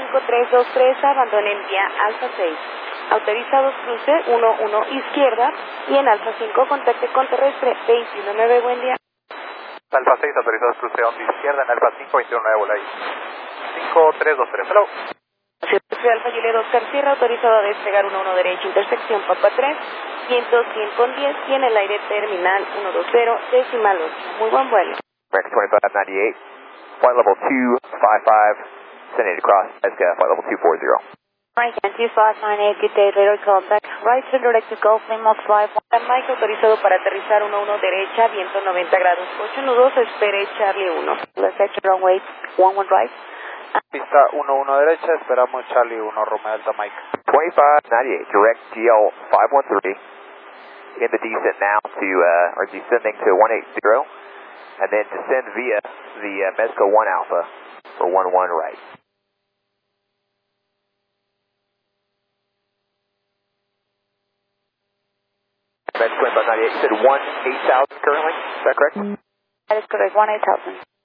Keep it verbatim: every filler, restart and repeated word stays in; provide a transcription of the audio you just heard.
cinco tres dos tres, abandonen vía Alfa seis. Autorizados cruce uno uno izquierda y en Alfa cinco contacte con terrestre veintiuno nueve, buen día. Alfa seis, autorizados cruce onda izquierda en Alfa cinco, veintiuno nueve, bola ahí. cinco tres dos tres, hello. Soy Alfa Juliet Oscar Sierra, autorizado a despegar uno uno derecho, intersección Papa tres, ciento cien con diez y en el aire terminal ciento veinte, decimal ocho. Muy buen vuelo. American twenty-five ninety-eight, flight level two five five, sending across, Alaska, flight level two four zero. American two five nine eight, good day, radar contact, right to direct to Gulf, Lima five one. Mike autorizado para aterrizar uno uno derecha, viento noventa grados, ocho nudos, espere Charlie uno. Let's exit runway one one right. Pista uno uno derecha, esperamos Charlie uno, Romeo Delta Mike. twenty-five ninety-eight, direct G L five one three, in the descent now to, uh, or descending to one eighty, and then descend via the uh, Mezco one Alpha for one one right. American twenty-five ninety-eight, you said one eight thousand currently, is that correct? That is correct, one eight thousand.